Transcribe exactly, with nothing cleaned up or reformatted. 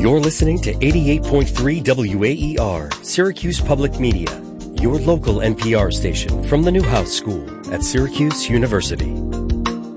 You're listening to eighty-eight point three W A E R, Syracuse Public Media, your local N P R station from the Newhouse School at Syracuse University.